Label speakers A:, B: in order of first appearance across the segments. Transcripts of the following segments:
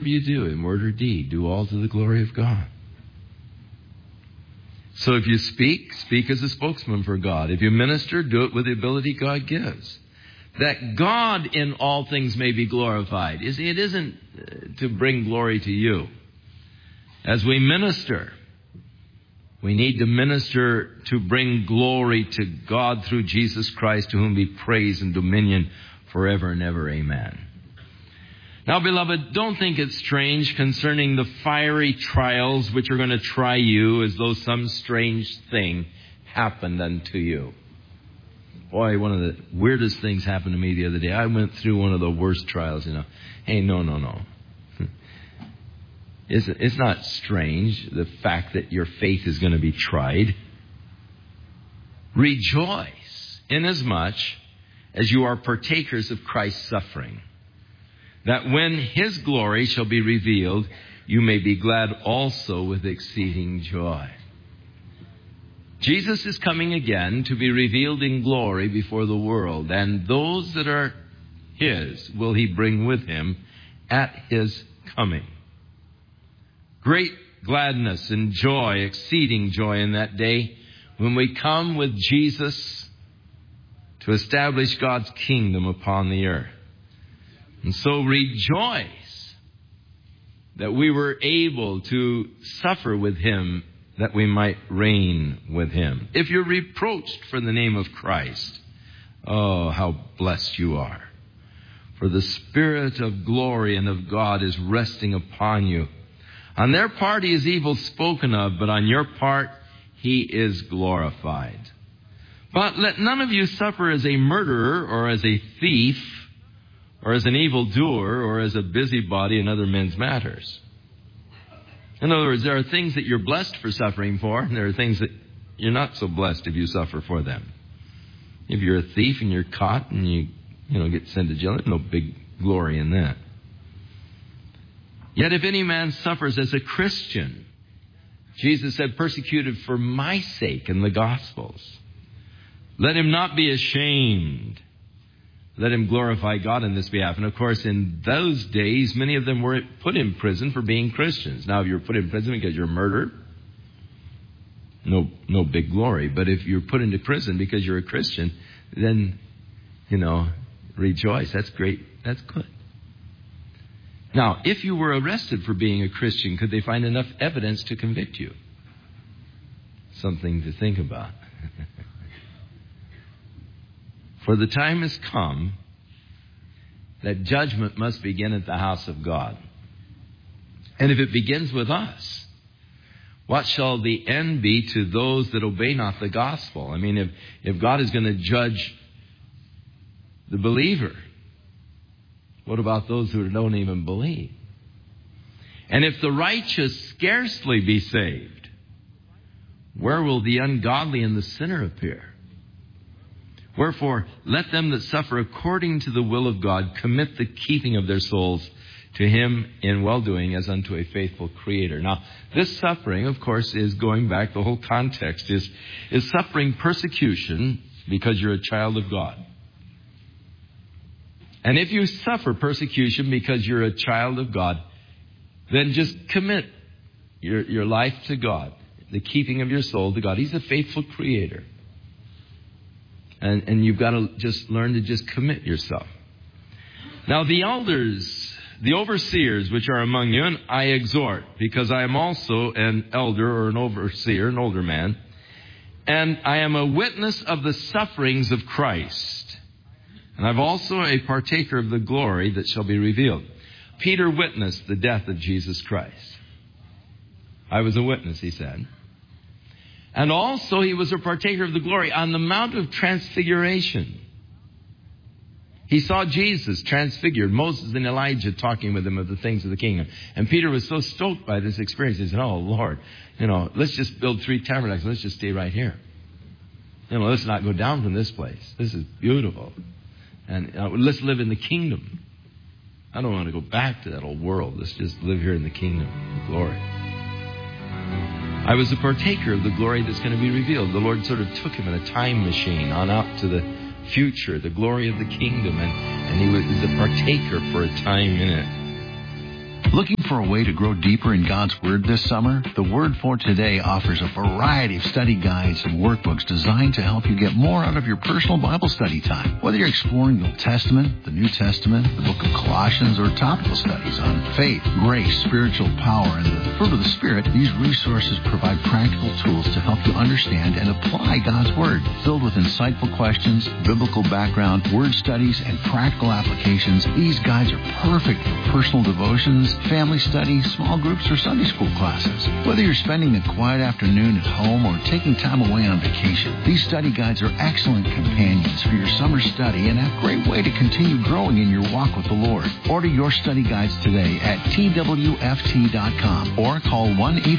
A: you do in word or deed, do all to the glory of God. So if you speak, speak as a spokesman for God. If you minister, do it with the ability God gives. That God in all things may be glorified. You see, it isn't to bring glory to you. As we minister, we need to minister to bring glory to God through Jesus Christ, to whom be praise and dominion forever and ever. Amen. Now, beloved, don't think it's strange concerning the fiery trials which are going to try you as though some strange thing happened unto you. Boy, one of the weirdest things happened to me the other day. I went through one of the worst trials, Hey, no. It's not strange, the fact that your faith is going to be tried. Rejoice inasmuch as you are partakers of Christ's suffering, that when His glory shall be revealed, you may be glad also with exceeding joy. Jesus is coming again to be revealed in glory before the world, and those that are His will He bring with Him at His coming. Great gladness and joy, exceeding joy in that day when we come with Jesus to establish God's kingdom upon the earth. And so rejoice that we were able to suffer with Him, that we might reign with Him. If you're reproached for the name of Christ, oh, how blessed you are. For the Spirit of glory and of God is resting upon you. On their part He is evil spoken of, but on your part He is glorified. But let none of you suffer as a murderer or as a thief or as an evildoer or as a busybody in other men's matters. In other words, there are things that you're blessed for suffering for, and there are things that you're not so blessed if you suffer for them. If you're a thief and you're caught and you get sent to jail, there's no big glory in that. Yet if any man suffers as a Christian, Jesus said, persecuted for my sake in the Gospels, let him not be ashamed. Let him glorify God in this behalf. And of course, in those days, many of them were put in prison for being Christians. Now, if you're put in prison because you're murdered, no big glory. But if you're put into prison because you're a Christian, then, rejoice. That's great. That's good. Now, if you were arrested for being a Christian, could they find enough evidence to convict you? Something to think about. For the time has come that judgment must begin at the house of God. And if it begins with us, what shall the end be to those that obey not the gospel? I mean, if God is going to judge the believer, what about those who don't even believe? And if the righteous scarcely be saved, where will the ungodly and the sinner appear? Wherefore, let them that suffer according to the will of God commit the keeping of their souls to Him in well-doing as unto a faithful Creator. Now, this suffering, of course, is going back, the whole context is suffering persecution because you're a child of God. And if you suffer persecution because you're a child of God, then just commit your life to God, the keeping of your soul to God. He's a faithful Creator. And you've got to just learn to just commit yourself. Now the elders, the overseers which are among you, and I exhort, because I am also an elder or an overseer, an older man, and I am a witness of the sufferings of Christ. And I'm also a partaker of the glory that shall be revealed. Peter witnessed the death of Jesus Christ. I was a witness, he said. And also he was a partaker of the glory on the Mount of Transfiguration. He saw Jesus transfigured, Moses and Elijah talking with him of the things of the kingdom. And Peter was so stoked by this experience. He said, oh, Lord, let's just build 3 tabernacles. Let's just stay right here. Let's not go down from this place. This is beautiful. And let's live in the kingdom. I don't want to go back to that old world. Let's just live here in the kingdom of glory. I was a partaker of the glory that's going to be revealed. The Lord sort of took him in a time machine on out to the future, the glory of the kingdom, and he was a partaker for a time in it.
B: Looking for a way to grow deeper in God's Word this summer? The Word for Today offers a variety of study guides and workbooks designed to help you get more out of your personal Bible study time. Whether you're exploring the Old Testament, the New Testament, the book of Colossians, or topical studies on faith, grace, spiritual power, and the fruit of the Spirit, these resources provide practical tools to help you understand and apply God's Word. Filled with insightful questions, biblical background, word studies, and practical applications, these guides are perfect for personal devotions, family studies, small groups, or Sunday school classes. Whether you're spending a quiet afternoon at home or taking time away on vacation, these study guides are excellent companions for your summer study and a great way to continue growing in your walk with the Lord. Order your study guides today at twft.com or call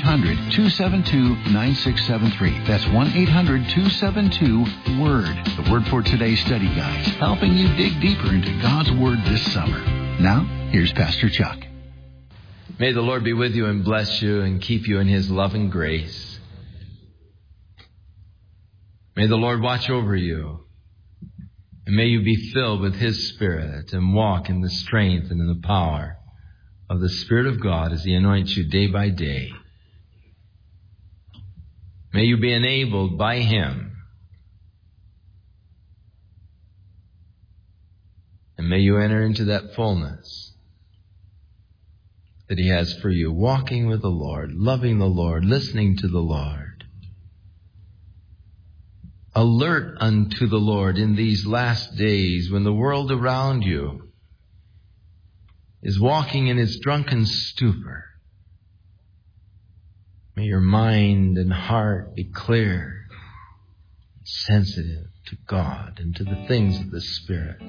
B: 1-800-272-9673. That's 1-800-272-WORD. The Word for Today study guides, helping you dig deeper into God's Word this summer. Now, here's Pastor Chuck.
A: May the Lord be with you and bless you and keep you in His love and grace. May the Lord watch over you. And may you be filled with His Spirit and walk in the strength and in the power of the Spirit of God as He anoints you day by day. May you be enabled by Him. And may you enter into that fullness that He has for you, walking with the Lord, loving the Lord, listening to the Lord. Alert unto the Lord in these last days when the world around you is walking in its drunken stupor. May your mind and heart be clear, sensitive to God and to the things of the Spirit.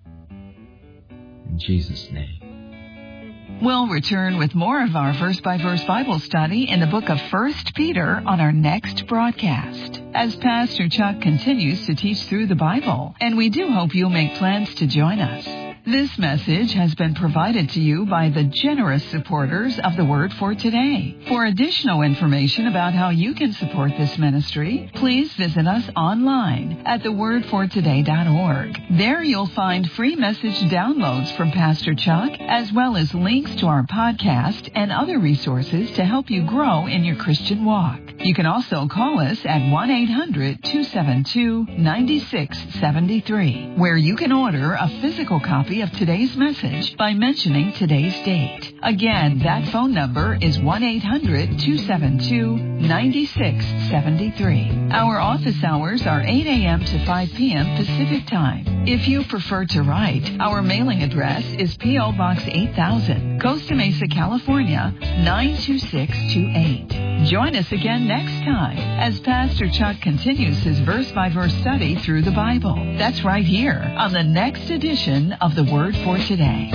A: In Jesus' name.
C: We'll return with more of our verse-by-verse Bible study in the book of 1 Peter on our next broadcast, as Pastor Chuck continues to teach through the Bible, and we do hope you'll make plans to join us. This message has been provided to you by the generous supporters of the Word for Today. For additional information about how you can support this ministry, please visit us online at thewordfortoday.org. There you'll find free message downloads from Pastor Chuck, as well as links to our podcast and other resources to help you grow in your Christian walk. You can also call us at 1-800-272-9673, where you can order a physical copy of today's message by mentioning today's date. Again, that phone number is 1-800-272-9673. Our office hours are 8 a.m. to 5 p.m. Pacific Time. If you prefer to write, our mailing address is P.O. Box 8000, Costa Mesa, California, 92628. Join us again next time as Pastor Chuck continues his verse-by-verse study through the Bible. That's right here on the next edition of The Word for Today.